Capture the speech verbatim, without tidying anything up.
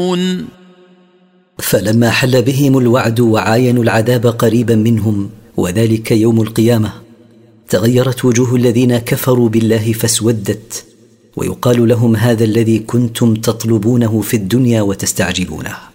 فلما حل بهم الوعد وعاينوا العذاب قريبا منهم وذلك يوم القيامة، تغيرت وجوه الذين كفروا بالله فاسودت، ويقال لهم: هذا الذي كنتم تطلبونه في الدنيا وتستعجلونه.